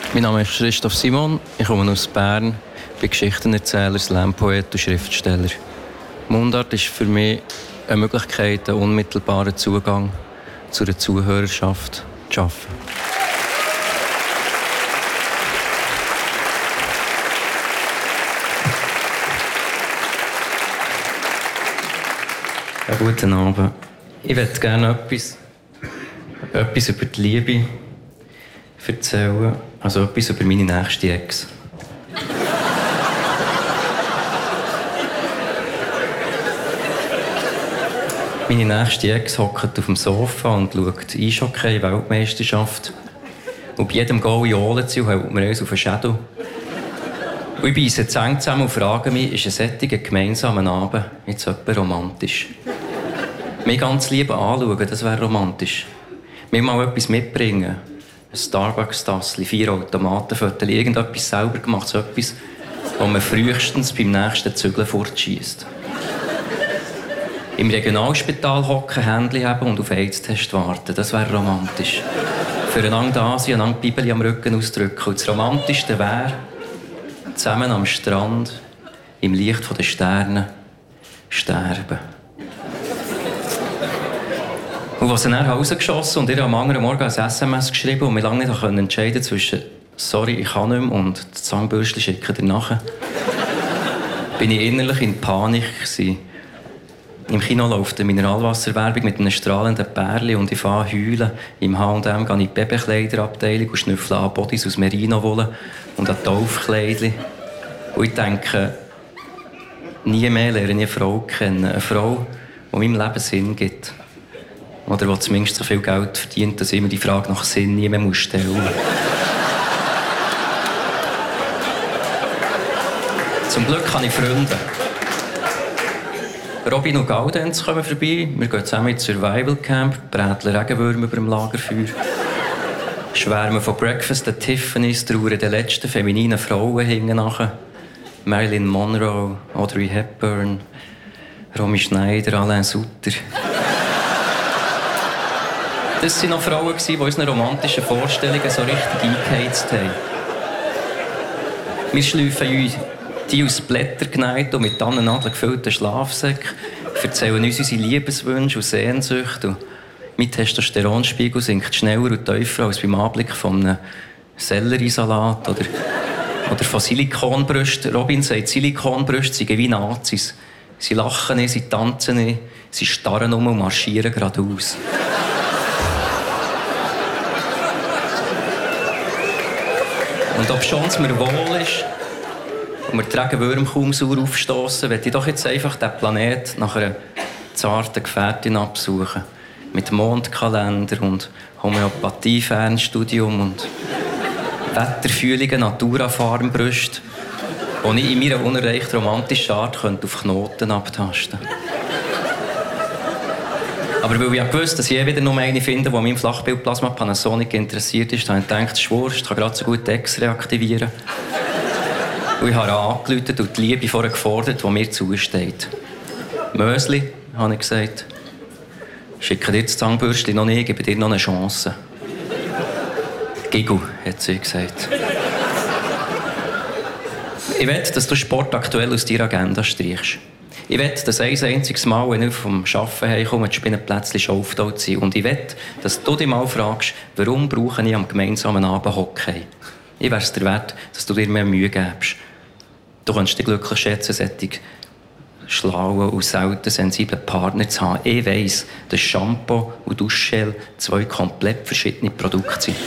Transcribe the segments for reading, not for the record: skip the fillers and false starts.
Mein Name ist Christoph Simon, ich komme aus Bern, bin Geschichtenerzähler, Slam-Poet und Schriftsteller. Mundart ist für mich eine Möglichkeit, einen unmittelbaren Zugang zu einer Zuhörerschaft zu schaffen. Ja, guten Abend. Ich möchte gerne etwas über die Liebe erzählen, also etwas über meine nächste Ex. Meine nächste Ex hockt auf dem Sofa und schaut Eishockey-Weltmeisterschaft. Und bei jedem Goal johlt sie und hält mir eins auf den Schädel. Und ich beisse die Zähne zusammen und frage mich, ist ein solcher gemeinsamer Abend jetzt etwas romantisch? Mich ganz lieb anschauen, das wäre romantisch. Mir mal etwas mitbringen. Ein Starbucks-Tassel, 4 Automatenviertel, irgendetwas selber gemacht, so etwas, wo man frühestens beim nächsten Zügeln fortschiesst. Im Regionalspital hocken, Händchen haben und auf AIDS-Test warten, das wäre romantisch. Füreinander da sein, einander die Bibel am Rücken ausdrücken. Und das Romantischste wäre, zusammen am Strand, im Licht der Sterne, sterben. Und als sie dann rausgeschossen und ihr am anderen Morgen ein SMS geschrieben und wir lange nicht entscheiden zwischen «Sorry, ich kann nicht mehr» und «Die Zahnbürste schicken dir nachher», bin ich innerlich in Panik gewesen. Im Kino läuft eine Mineralwasserwerbung mit einem strahlenden Pärchen und ich fange heulen. Im H&M gehe ich in die Babykleiderabteilung und schnüffle an Bodies aus Merino-Wolle und an Taufkleidchen. Und ich denke, nie mehr lerne ich eine Frau kennen. Eine Frau, die meinem Leben Sinn gibt. Oder die zumindest so viel Geld verdient, dass ich mir die Frage nach Sinn nie mehr stellen muss. Zum Glück habe ich Freunde. Robin und Gaudenz kommen vorbei. Wir gehen zusammen ins Survival Camp, bräteln Regenwürmer über dem Lagerfeuer. Schwärmen von Breakfast at Tiffany's, trauern den letzten femininen Frauen hinten nach. Marilyn Monroe, Audrey Hepburn, Romy Schneider, Alain Sutter. Das waren noch Frauen, die unseren romantischen Vorstellungen so richtig eingeheizt haben. Wir schleifen uns die aus Blättergneiten und mit Tannennadeln gefüllten Schlafsäcken, erzählen uns unsere Liebeswünsche und Sehnsüchte. Und mein Testosteronspiegel sinkt schneller und tiefer als beim Anblick von einem Selleriesalat oder von Silikonbrüsten. Robin sagt, Silikonbrüste seien wie Nazis. Sie lachen nicht, sie tanzen nicht, sie starren um und marschieren geradeaus. Und obschon es mir wohl ist und wir die Regenwürmer kaum sauer aufstossen, möchte ich doch jetzt einfach diesen Planet nach einer zarten Gefährtin absuchen. Mit Mondkalender und Homöopathie-Fernstudium und Wetterfühlungen, Naturafarmbrüste, die ich in meiner unerreicht romantischen Art auf Knoten abtasten könnte. Aber weil ich ja gewusst, dass ich wieder nur eine finde, die an meinem Flachbildplasma Panasonic interessiert ist, habe ich gedacht, das ist wurscht, ich kann gerade so gut Ex reaktivieren. Und ich habe angerufen und die Liebe vorher gefordert, die mir zusteht. Mösli, habe ich gesagt, schicke dir das Zahnbürstchen noch nicht, gebe dir noch eine Chance. Gigu, hat sie gesagt. Ich will, dass du Sport aktuell aus deiner Agenda streichst. Ich will, dass ein einziges Mal, wenn ich vom Arbeiten heimkomme, die Spinnenplätzchen schon aufgetaucht sind. Und ich will, dass du dich mal fragst, warum brauche ich am gemeinsamen Abend Hockey? Ich wäre es dir wert, dass du dir mehr Mühe gibst. Du kannst dich glücklich schätzen, solche schlauen und selten sensiblen Partner zu haben. Ich weiss, dass Shampoo und Duschgel 2 komplett verschiedene Produkte sind.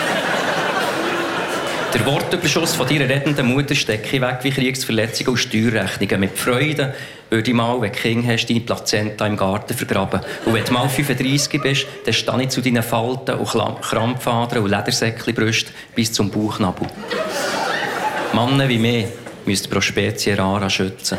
Der Wortüberschuss von deiner rettenden Mutter stecke ich weg wie Kriegsverletzungen und Steuerrechnungen. Mit Freude würde ich mal, wenn du Kinder hast, deine Plazenta im Garten vergraben. Und wenn du mal 35 bist, dann stehe ich zu deinen Falten und Krampfadern und Ledersäckchenbrüsten bis zum Bauchnabel. Männer wie mich müssen pro Spezie rara schützen.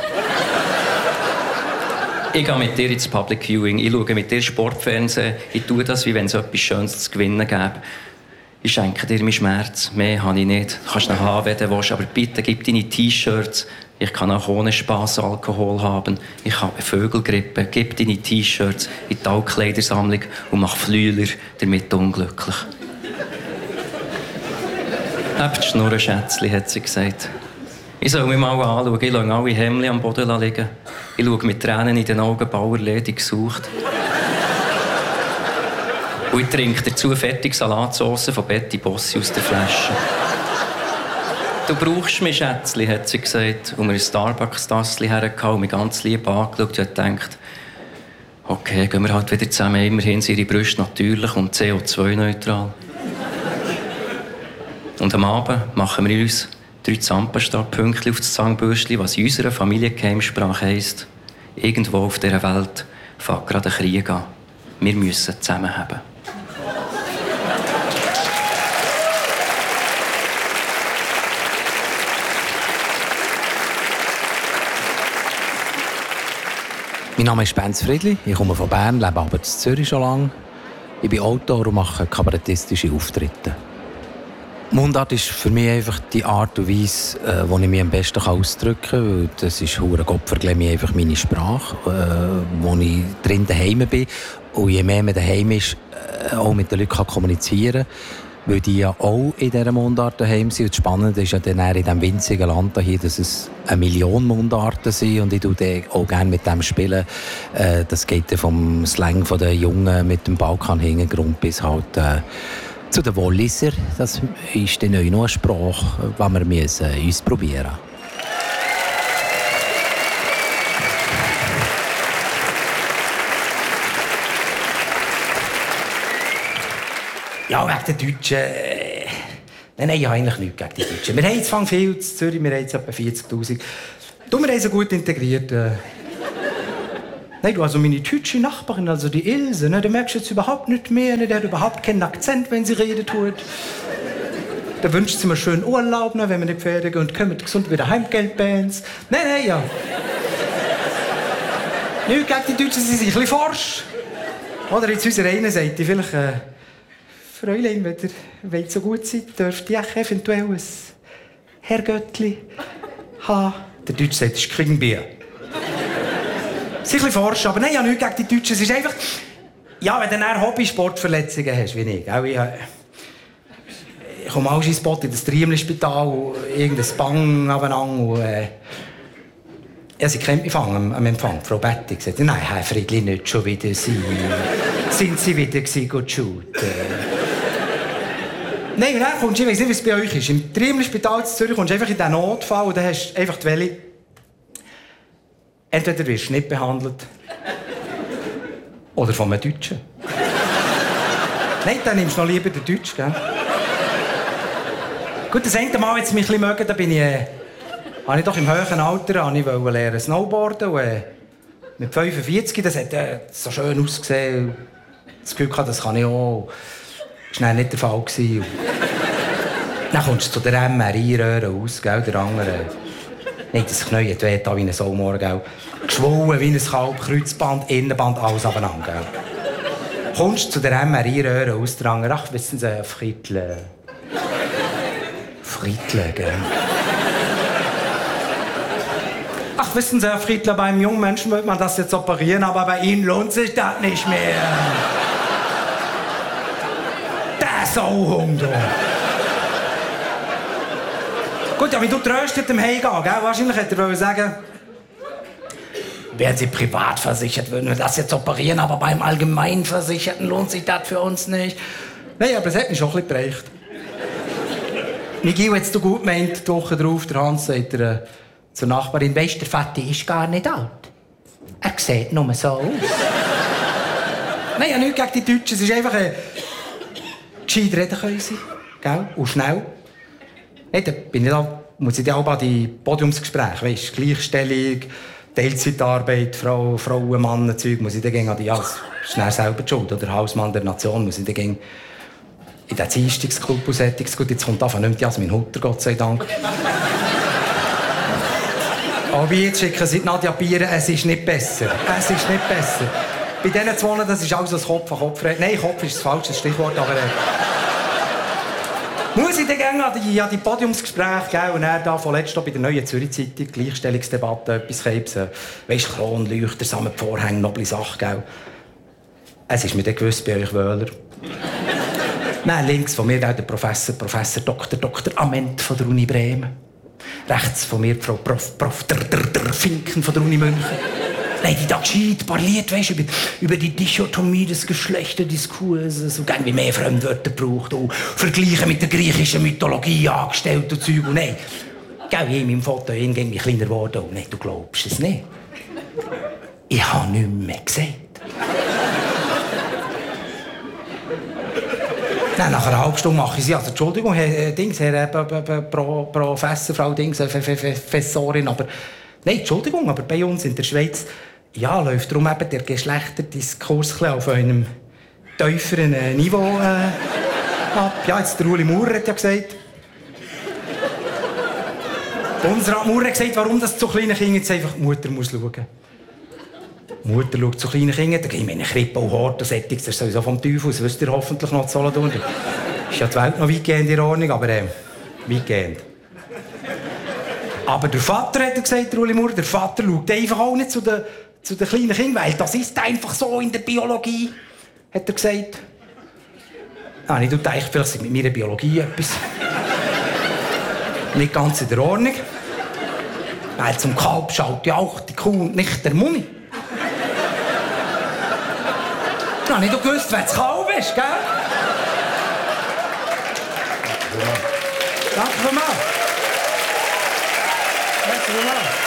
Ich gehe mit dir ins Public Viewing, ich schaue mit dir Sportfernsehen, ich tue das, wie wenn es etwas Schönes zu gewinnen gäbe. Ich schenke dir meinen Schmerz, mehr habe ich nicht. Du kannst ihn haben, wenn du willst, aber bitte gib deine T-Shirts. Ich kann auch ohne Spass Alkohol haben. Ich habe Vögelgrippe. Gib deine T-Shirts in die Altkleidersammlung und mach Flühler damit unglücklich. «Habt die Schnurren, Schätzli», hat sie gesagt. Ich soll mich mal anschauen. Ich lasse alle Hemden am Boden liegen. Ich schaue mit Tränen in den Augen, Bauerledig gesucht. Und ich trinke dazu fertig Salatsauce von Betty Bossi aus der Flasche. «Du brauchst mich, Schätzli», hat sie gesagt. Und mir ein Starbucks-Tassli hergehauen und mich ganz lieb angeschaut und gedacht, okay, gehen wir halt wieder zusammen. Immerhin sind ihre Brüste natürlich und CO2-neutral. Und am Abend machen wir uns 3 Zahnpasta-Pünktchen auf das Zahnbürstchen, was in unserer Familiengeheimsprache heisst, irgendwo auf dieser Welt fängt gerade ein Krieg an. Wir müssen zusammenhalten. Mein Name ist Benz Friedli, ich komme von Bern, lebe aber in Zürich schon lange. Ich bin Autor und mache kabarettistische Auftritte. Mundart ist für mich einfach die Art und Weise, wo ich mich am besten ausdrücken kann, weil das ist einfach meine Sprache, wo ich drin daheim bin. Und je mehr man daheim ist, auch mit den Leuten kommunizieren kann, weil die ja auch in dieser Mundart daheim sind. Und das Spannende ist ja dann in diesem winzigen Land hier, dass es 1 Million Mundarten sind. Und ich spiele auch gerne mit dem spielen. Das geht dann vom Slang der Jungen mit dem Balkan-Hintergrund bis halt zu den Walliser. Das ist dann noch eine Sprache, die wir uns probieren müssen. Ja, wegen den Deutschen. Nein, ich habe eigentlich nichts gegen die Deutschen. Wir haben jetzt viel in Zürich, wir haben jetzt etwa 40'000. Wir haben sie gut integriert. Nein, du, also meine deutsche Nachbarin, also die Ilse, ne, die merkst du jetzt überhaupt nicht mehr. Ne, die hat überhaupt keinen Akzent, wenn sie redet. Da wünscht sie mir schönen Urlaub, ne, wenn wir nicht fertig sind und kommen gesund wieder Heimgeldbands. Nein, ja. Nicht gegen die Deutschen, sie sind ein bisschen forsch. Oder jetzt unsere eine Seite, vielleicht... Fräulein, wenn ihr so gut seid, dürft ihr eventuell ein Herrgöttli haben. Der Deutsche sagt, das ist Kringbier. Sie ist ein bisschen forsch, aber nein, ja, nichts gegen die Deutschen. Es ist einfach... Ja, wenn du dann Hobby-Sportverletzungen hast, wie ich. Ich komme auch in Spot in das Triemli-Spital und irgendein Bang abeinander. Sie kennt mich am Empfang. Frau Betty gesagt, nein, Herr Friedli, nicht schon wieder Sie. Sind Sie wieder gut shooten? Nein, und dann kommst du, ich weiss nicht, wie es bei euch ist. Im Triemli-Spital in Zürich kommst du einfach in diesen Notfall und dann hast du einfach die Welle. Entweder wirst du nicht behandelt oder von einem Deutschen. Nein, dann nimmst du noch lieber den Deutschen, gell? Gut, das eine Mal, jetzt mich ein bisschen mögen, da bin ich... habe ich doch im höheren Alter lernen Snowboarden. Und, mit 45, das hat so schön ausgesehen. Das Gefühl hatte, das kann ich auch. Das war nicht der Fall. Dann kommst du zu der MRI-Röhre aus, gell, der andere. Nicht, das Knie hat weh, wie ein Saumor, gell. Geschwollen wie ein Kalb, Kreuzband, Innenband, alles abeinander, gell. Kommst du zu der MRI-Röhre aus, der andere, ach, wissen Sie, Friedle. Friedle, gell. Ach, wissen Sie, Herr Friedler, bei einem jungen Menschen will man das jetzt operieren, aber bei Ihnen lohnt sich das nicht mehr. Der Sauhund, du. Gut, ja, wie du tröstet dem Heimgehen, gell? Wahrscheinlich hätte er sagen, wären Sie privat versichert, würden wir das jetzt operieren, aber beim Allgemeinversicherten lohnt sich das für uns nicht. Nein, aber es hat mich schon ein bisschen geprägt. Nigel, jetzt du gut meint, die Woche drauf, der Hans sagt zur Nachbarin, weisst, der Vati ist gar nicht alt. Er sieht nur so aus. Nein, ja, nichts gegen die Deutschen. Es ist einfach gescheit reden können sie, gell? Und schnell. Hey, da bin ich da, muss ich dann auch an die Podiumsgespräche, weisst, Gleichstellung, Teilzeitarbeit, Frauen, Mann, Zeug, muss ich dann an die, ja, schnell selber die Schuld, oder Hausmann der Nation, muss ich dann in den Dienstagsclub und Sättiges. Gut, jetzt kommt einfach nicht mehr Jasmin Hutter, Gott sei Dank. Aber jetzt schicken sie Nadja Bieren, es ist nicht besser. Es ist nicht besser. Bei diesen zwei, das ist alles ein Kopf an Kopf. Nein, Kopf ist das falsche Stichwort, aber... muss ich dann gerne an die Podiumsgespräche gehen und dann da vorletzt bei der Neuen Zürich Zeitung, Gleichstellungsdebatte, etwas geben. Weisst, Kronleuchter, Samtvorhänge, noble Sache, gell? Es ist mir dann gewiss bei euch Wöhler. Nein, links von mir der Professor Dr. Ament von der Uni Bremen. Rechts von mir Frau Prof. Finken von der Uni München. Nein, die da gescheit parliert, weißt, über die Dichotomie des Geschlechterdiskurs, so gern wie mehr Fremdwörter braucht, auch Vergleiche mit der griechischen Mythologie angestellt und Zeug. Und nein, gell, ich in meinem Foto irgendwie kleiner geworden. Und nein, du glaubst es nicht. Ich habe nichts mehr gesagt. Nein, nach einer halben Stunde mache ich sie. Also, Entschuldigung, Herr Professor, Frau Professorin, aber... Nein, Entschuldigung, aber bei uns in der Schweiz läuft darum eben der Geschlechterdiskurs auf einem tieferen Niveau ab. Ja, jetzt der Ueli Maurer hat ja gesagt... Bundesrat Maurer hat gesagt, warum das zu kleinen Kindern jetzt einfach die Mutter muss schauen. Die Mutter schaut zu kleinen Kindern, da gehen wir in eine Krippe und Hort und Sättiges, das ist sowieso vom Teufel, das wisst ihr hoffentlich noch zu Solothurn. Ist ja die Welt noch weitgehend in Ordnung, aber weitgehend. Aber der Vater, hat er gesagt, der Ueli Maurer, der Vater schaut einfach auch nicht zu den kleinen Kindern, weil das ist einfach so in der Biologie, hat er gesagt. Ah, ich dachte, vielleicht ist mit meiner Biologie etwas nicht ganz in der Ordnung. Weil zum Kalb schaut ja auch die Kuh und nicht der Muni. Ich habe nicht gewusst, wer das Kalb ist, gell? Danke vielmals. Danke vielmals.